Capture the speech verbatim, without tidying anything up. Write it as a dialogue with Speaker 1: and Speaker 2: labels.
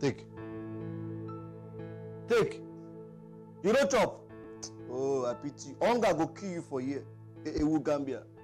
Speaker 1: Take. Take. You don't chop. Oh, I pity. Hunger go kill you for here. Ewu Gambia.